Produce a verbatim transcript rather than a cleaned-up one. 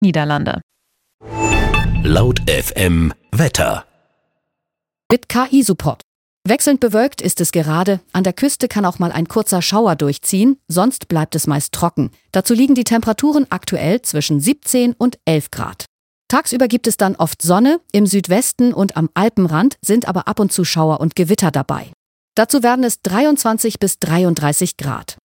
Niederlande. Laut F M Wetter. Mit K I-Support. Wechselnd bewölkt ist es gerade, an der Küste kann auch mal ein kurzer Schauer durchziehen, sonst bleibt es meist trocken. Dazu liegen die Temperaturen aktuell zwischen siebzehn und elf Grad. Tagsüber gibt es dann oft Sonne, im Südwesten und am Alpenrand sind aber ab und zu Schauer und Gewitter dabei. Dazu werden es dreiundzwanzig bis dreiunddreißig Grad.